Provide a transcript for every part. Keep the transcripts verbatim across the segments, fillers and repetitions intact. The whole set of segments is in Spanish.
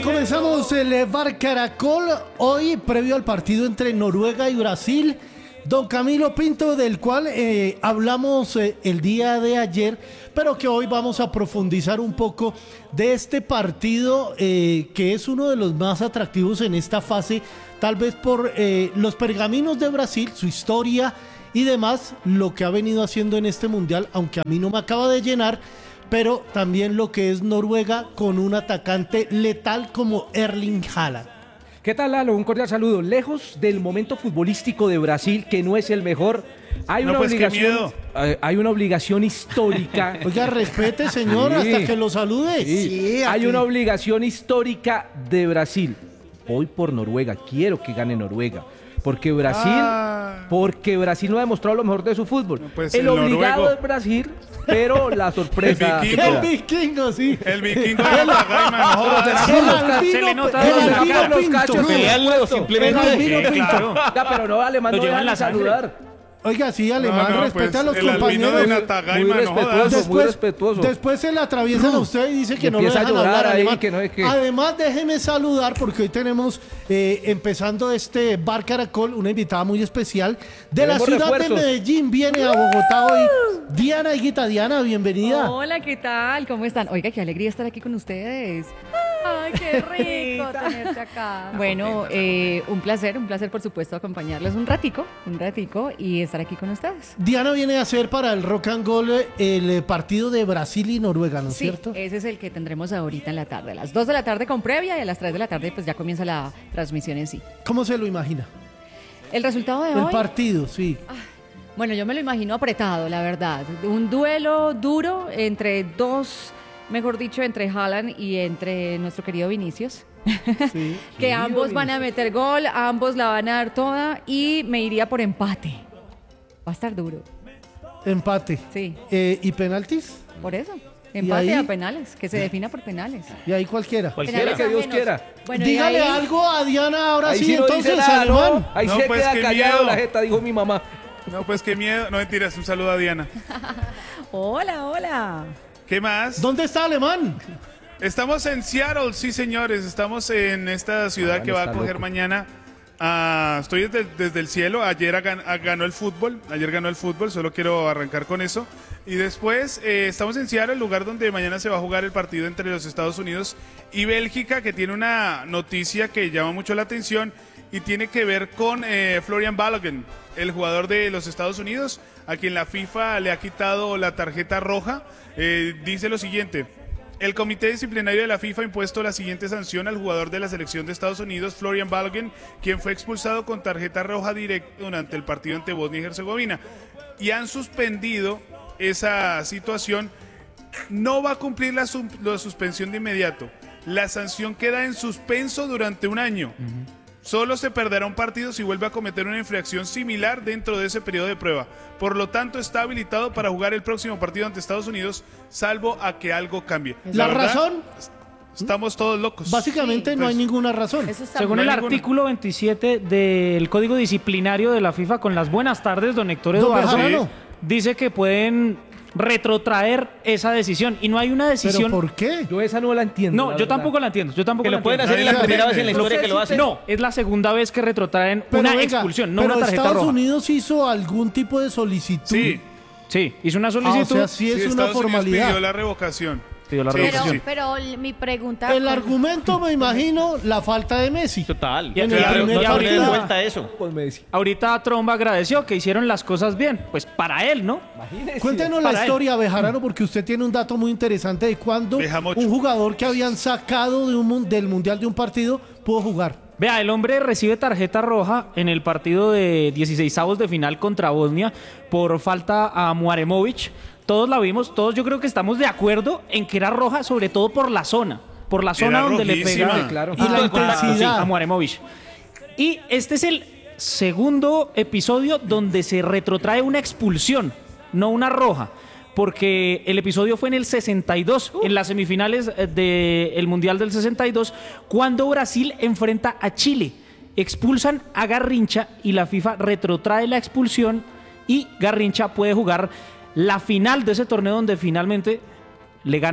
comenzamos el Bar Caracol. Hoy, previo al partido entre Noruega y Brasil, don Camilo Pinto, del cual eh, hablamos eh, el día de ayer, pero que hoy vamos a profundizar un poco de este partido eh, que es uno de los más atractivos en esta fase, tal vez por eh, los pergaminos de Brasil, su historia y demás, lo que ha venido haciendo en este mundial, aunque a mí no me acaba de llenar, pero también lo que es Noruega con un atacante letal como Erling Haaland. ¿Qué tal, Lalo? Un cordial saludo. Lejos del momento futbolístico de Brasil, que no es el mejor, hay no, una pues, obligación, eh, hay una obligación histórica. Oiga, respete, señor, Sí. hasta que lo salude. Sí. Sí, Hay aquí. una obligación histórica de Brasil. Voy por Noruega, quiero que gane Noruega. Porque Brasil, Ah. porque Brasil no ha demostrado lo mejor de su fútbol. No, pues, el, el obligado noruego. es Brasil, pero la sorpresa. El que vikingo. El pueda. vikingo, sí. El vikingo de la Gaima, no jodas. El Los albino, se le nota el los albino cachos, los Pinto. cachos, Pelearlo El simplemente. albino Sí, Pinto. claro. Ya, pero no, alemán, Lo no llevan dejan la de sangre. saludar. Oiga, sí, alemán, No, no, respeta pues, a los el albino compañeros. de Natagaima, Muy no respetuoso, jodas. muy respetuoso. Después se le atraviesan a usted y dice que Y no lo empieza a dejan llorar hablar, ahí, alemán. que no es que- Además, déjeme saludar porque hoy tenemos, eh, empezando este Bar Caracol, una invitada muy especial de la Tenemos ciudad refuerzos. de Medellín. Viene a Bogotá hoy Diana Higuita. Diana, bienvenida. Hola, ¿qué tal? ¿Cómo están? Oiga, qué alegría estar aquí con ustedes. Ay, qué rico tenerte acá. Bueno, eh, un placer, un placer por supuesto acompañarles un ratico, un ratico y estar aquí con ustedes. Diana viene a hacer para el Rock and Roll eh, el eh, partido de Brasil y Noruega, ¿no es Sí, cierto? ese es el que tendremos ahorita en la tarde. A las dos de la tarde con previa y a las tres de la tarde pues ya comienza la transmisión en sí. ¿Cómo se lo imagina? El resultado de El hoy, partido, sí. bueno, yo me lo imagino apretado, la verdad. Un duelo duro entre dos, mejor dicho, entre Haaland y entre nuestro querido Vinicius. sí. Que ambos van a meter gol, ambos la van a dar toda y me iría por empate. Va a estar duro, Empate. sí, Eh, ¿Y penaltis? por eso. Empate ahí? a penales, que se defina por penales. Y ahí cualquiera. Cualquiera Penales que Dios ajenos. quiera. Bueno, y Dígale ahí- algo a Diana ahora Ahí sí, sí no entonces, dice nada, alemán. ¿no? Ahí No, se pues, queda qué callado miedo. la jeta, dijo mi mamá. No, pues qué miedo. No mentiras, un saludo a Diana. Hola, hola. ¿Qué más? ¿Dónde está alemán? Estamos en Seattle, sí señores. Estamos en esta ciudad Ah, que no va a está coger loco. mañana. Ah, estoy desde, desde el cielo. Ayer hagan- ah, ganó el fútbol. Ayer ganó el fútbol. Solo quiero arrancar con eso. Y después eh, estamos en Seattle, el lugar donde mañana se va a jugar el partido entre los Estados Unidos y Bélgica, que tiene una noticia que llama mucho la atención y tiene que ver con eh, Florian Balogun, el jugador de los Estados Unidos, a quien la FIFA le ha quitado la tarjeta roja. Eh, dice lo siguiente: el comité disciplinario de la FIFA ha impuesto la siguiente sanción al jugador de la selección de Estados Unidos, Florian Balogun, quien fue expulsado con tarjeta roja directa durante el partido ante Bosnia y Herzegovina. Y han suspendido esa situación. No va a cumplir la, su- la suspensión de inmediato. La sanción queda en suspenso durante un año. Solo se perderá un partido si vuelve a cometer una infracción similar dentro de ese periodo de prueba. Por lo tanto, está habilitado para jugar el próximo partido ante Estados Unidos, salvo a que algo cambie. ¿La verdad, razón? Estamos todos locos. Básicamente Sí, no hay pues, ninguna razón. Eso está Según No el hay ninguna. artículo veintisiete del Código Disciplinario de la FIFA, con las buenas tardes, don Héctor Don Eduardo, Bejarano. dice que pueden retrotraer esa decisión. Y no hay una ¿Pero decisión... por qué? Yo esa no la entiendo. No, la yo verdad. tampoco la entiendo. Yo tampoco Que la lo pueden entiendo. hacer en la Nadie primera la vez en la entiende. historia que lo hacen. No, es la segunda vez que retrotraen Pero una venga, expulsión, no pero una tarjeta Estados roja. Unidos hizo algún tipo de solicitud. Sí, Sí, hizo una Ah, o solicitud. sea, sí es sí, una Estados Unidos formalidad. pidió la revocación. Pidió la Sí, revocación. sí, Pero, sí. pero mi pregunta... El con- argumento, me imagino, la falta de Messi. Total. Y- En el Claro, primer no darle partido. vuelta a eso. Pues me decía, Ahorita Trump agradeció que hicieron las cosas bien. Pues para él, ¿no? imagínese. Cuéntenos la Para él. historia, Bejarano, porque usted tiene un dato muy interesante de cuando Bejamocho. un jugador que habían sacado de un, mun- del Mundial de un partido pudo jugar. Vea, el hombre recibe tarjeta roja en el partido de dieciseisavos de final contra Bosnia por falta a Muaremovic. Todos la vimos, todos yo creo que estamos de acuerdo en que era roja, sobre todo por la zona. Por la zona Era donde le rojísima. pega Claro. Y la Punto de contacto, sí, intensidad. a Muaremovic. Y este es el segundo episodio donde se retrotrae una expulsión, no una roja. Porque el episodio fue en el sesenta y dos, en las semifinales del Mundial del sesenta y dos, cuando Brasil enfrenta a Chile. Expulsan a Garrincha y la FIFA retrotrae la expulsión y Garrincha puede jugar la final de ese torneo donde finalmente le ganan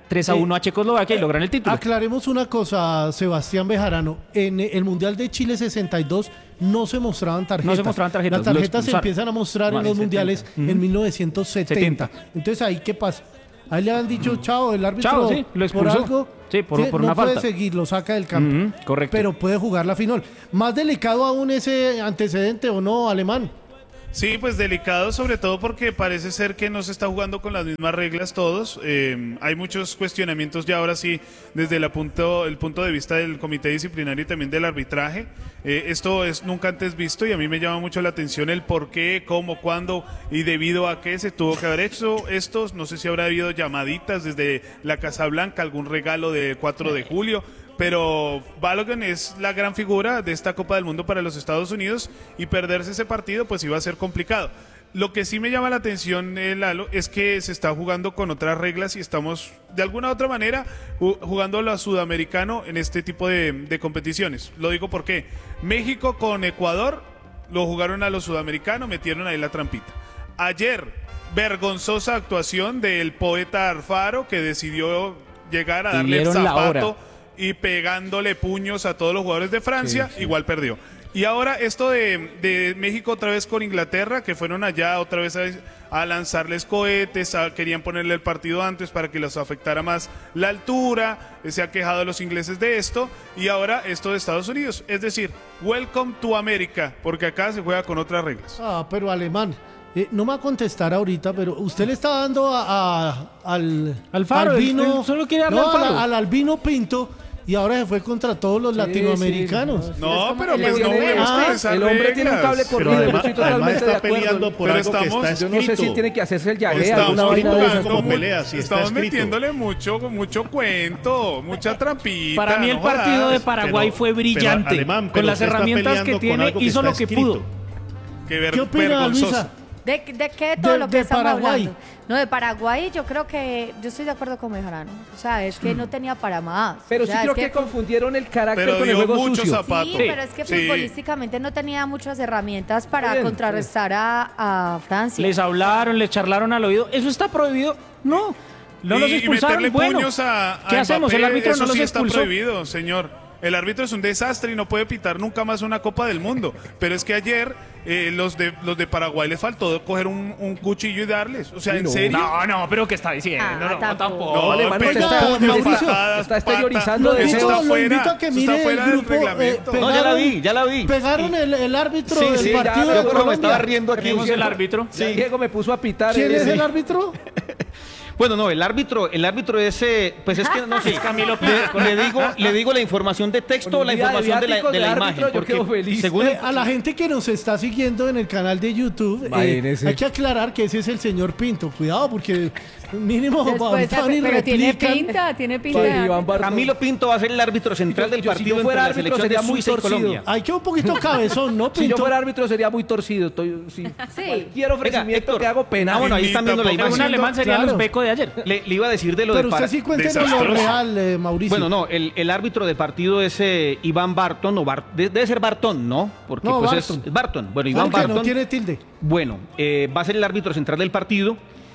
tres a uno a Checoslovaquia y logran el título. Aclaremos una cosa, Sebastián Bejarano. En el Mundial de Chile sesenta y dos no se mostraban tarjetas. No se mostraban tarjetas, Las lo tarjetas se expulsaron. empiezan a mostrar No, en en los mundiales setenta. en mil novecientos setenta. setenta. Entonces, ¿ahí qué pasa? Ahí le han dicho, chao, el árbitro Chao, sí, lo por expulsó. algo Sí, por- por no una puede falta. seguir, lo saca del campo. Ujú, correcto. Pero puede jugar la final. Más delicado aún ese antecedente, ¿o no, Alemán? Sí, pues delicado, sobre todo porque parece ser que no se está jugando con las mismas reglas todos. Eh, hay muchos cuestionamientos ya ahora sí desde el punto, el punto de vista del comité disciplinario y también del arbitraje. Eh, esto es nunca antes visto y a mí me llama mucho la atención el por qué, cómo, cuándo y debido a qué se tuvo que haber hecho esto. No sé si habrá habido llamaditas desde la Casa Blanca, algún regalo de cuatro de julio. Pero Balogun es la gran figura de esta Copa del Mundo para los Estados Unidos y perderse ese partido pues iba a ser complicado. Lo que sí me llama la atención, eh, Lalo, es que se está jugando con otras reglas y estamos de alguna u otra manera ju- jugando a lo sudamericano en este tipo de, de competiciones. Lo digo porque México con Ecuador lo jugaron a lo sudamericano, metieron ahí la trampita. Ayer, vergonzosa actuación del poeta Alfaro que decidió llegar a darle el Dieron la zapato hora. y pegándole puños a todos los jugadores de Francia, igual perdió. Y ahora esto de, de México otra vez con Inglaterra, que fueron allá otra vez a, a lanzarles cohetes, a- querían ponerle el partido antes para que los afectara más la altura, eh, se ha quejado los ingleses de esto, y ahora esto de Estados Unidos. Es decir, welcome to America, porque acá se juega con otras reglas. Ah, pero Alemán, eh, no me va a contestar ahorita, pero usted le está dando a, a- al Alfaro, albino, él- él solo quiere darle no, a Alfaro. al, al albino Pinto y ahora se fue contra todos los latinoamericanos. No, pero el pues no europeo. me gustan Ah, esas el hombre tiene un reglas. cable Pero corrido, yo además, estoy además totalmente de está acuerdo. peleando por Pero algo que estamos- está Yo no sé escrito. si tiene que hacerse el llaguea, Estamos alguna vaina de jugando esas. como como pelea, sí está estamos escrito. metiéndole mucho, mucho cuento, mucha trampita. Para mí el no partido jodas. de Paraguay Pero- fue pero, brillante. Alemán, pero con las usted está herramientas peleando que con tiene, algo que hizo está lo que escrito. pudo. Qué, ver- ¿Qué opina vergonzoso. Luisa? ¿De, de qué todo De- lo que de estamos Paraguay. hablando? No, de Paraguay yo creo que, yo estoy de acuerdo con Bejarano. O sea, es que no tenía para más. Pero O sí sea, creo es que, confundieron el carácter Pero con el dio juego muchos sucio. zapatos. Sí, Pato. pero es que Sí. futbolísticamente no tenía muchas herramientas para Bien, contrarrestar a, a Francia. Les hablaron, les charlaron al oído. ¿Eso está prohibido? No. No los Y- y expulsaron. meterle Bueno, puños a, a ¿qué hacemos? Mbappé, El árbitro eso no los sí está expulsó. prohibido, señor. El árbitro es un desastre y no puede pitar nunca más una Copa del Mundo. Pero es que ayer eh, los de los de Paraguay les faltó coger un, un cuchillo y darles. O sea, ¿en serio? No, no, pero ¿qué está diciendo? Ah, no, tampoco. tampoco. No, Alemán, pero usted está- puños, Mauricio, patadas, está pata. exteriorizando Lo Eso invito, está lo fuera, invito a que eso mire está fuera el del grupo. eh, reglamento. No, ya la vi, ya la vi. Pegaron el, el árbitro Sí, del sí, ya, partido me de acuerdo, me Colombia. estaba riendo aquí. Tenemos el árbitro. Sí. Diego me puso a pitar. ¿Quién eh, es sí. el árbitro? Bueno, no, el árbitro, el árbitro ese, pues es que no sé, Camilo le, le digo, le digo la información de texto Con o un la día de información de la, viáticos de la de imagen, árbitro, yo porque quedo feliz. según Eh, a la gente que nos está siguiendo en el canal de YouTube, eh, Imagínese. hay que aclarar que ese es el señor Pinto. Cuidado, porque mínimo Después, van y pero tiene replican. pinta, tiene pinta. Sí, de Iván Barton. Camilo Pinto va a ser el árbitro central Yo- del yo, si partido yo fuera entre la árbitro, selección de sería muy Suiza y torcido. Colombia. Hay que un poquito cabezón, ¿no, Si yo Pinto? fuera árbitro sería muy torcido. Estoy, sí. Sí. Cualquier ofrecimiento Héctor. que hago pena. Ah, bueno, ahí Ni están viendo la tampoco. Un imagen. alemán sería Claro. los Beco de ayer. Le, le iba a decir de lo Pero de usted para- sí cuéntenos lo Desastroso. real, eh, Mauricio. Bueno, no, el, el árbitro del partido es eh, Iván Barton, o Bar- de- debe ser Bartón, ¿no? Porque No, pues Barton. es Barton. Bueno, Iván Aunque Barton. no tiene tilde. Bueno, eh, va a ser el árbitro central del partido.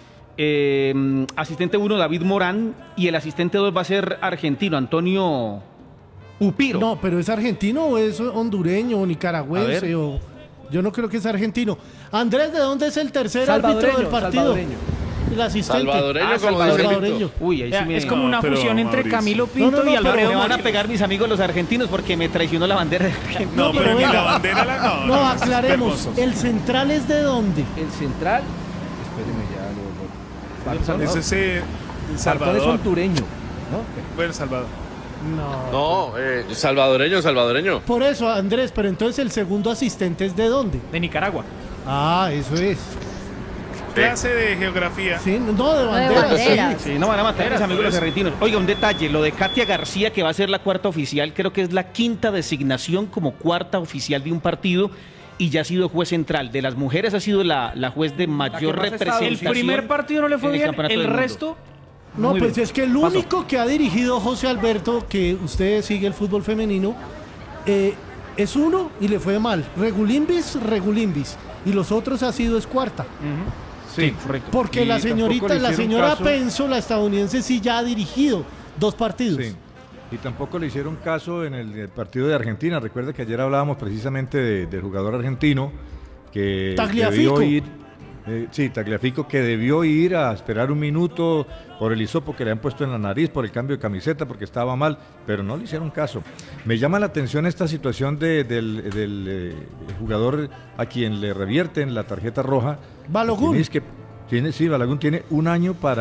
Eh, asistente uno, David Morán. Y el asistente dos va a ser argentino, Antonio Upiro. No, pero ¿es argentino o es hondureño o A nicaragüense? ver. O... Yo no creo que es argentino. Andrés, ¿de dónde es el tercer árbitro Salvadoreño, del partido? salvadoreño. El asistente. Salvadoreño, Ah, como dice salvadoreño. Víctor. Uy, ahí sí Ya, me... es como una No, pero, fusión entre Mauricio. Camilo Pinto No, no, no, y pero Alfredo me van a Morelos. pegar mis amigos los argentinos porque me traicionó la bandera de Argentina. No, No, pero pero ni la venga. bandera la no. No, no, es aclaremos. vergonzoso. ¿El central es de dónde? El central. Espéreme ya. Lo, lo, Barton, Es ¿no? ese El Barton es Salvador. hondureño. ¿no? Bueno, Salvador. No. No, eh, salvadoreño, salvadoreño. Por eso, Andrés, pero entonces el segundo asistente es de dónde? De Nicaragua. Ah, eso es. Clase de geografía. Sí, no, de de banderas. banderas. sí. Sí, no van a matar a mis amigos por los eso. argentinos. Oiga, un detalle, lo de Katia García, que va a ser la cuarta oficial, creo que es la quinta designación como cuarta oficial de un partido y ya ha sido juez central. De las mujeres ha sido la, la juez de mayor más ha estado. representación. El primer partido no le fue en el bien, campeonato el del mundo. resto... No, muy pues bien. es que el Pasó. único que ha dirigido José Alberto, que usted sigue el fútbol femenino, eh, es uno y le fue mal. Regulimbis, Regulimbis. Y los otros ha sido es cuarta. Sí, correcto. Porque Y la tampoco señorita, le la hicieron señora caso. Penso, la estadounidense, sí ya ha dirigido dos partidos. Sí. Y tampoco le hicieron caso en el, el partido de Argentina. Recuerda que ayer hablábamos precisamente de- del jugador argentino que Tagliafico. debió ir, eh, sí, Tagliafico, que debió ir a esperar un minuto por el hisopo que le han puesto en la nariz, por el cambio de camiseta, porque estaba mal, pero no le hicieron caso. Me llama la atención esta situación de- del, del, eh, jugador a quien le revierten la tarjeta roja. Balogun. Tienes que, tiene, sí, Balogun tiene un año para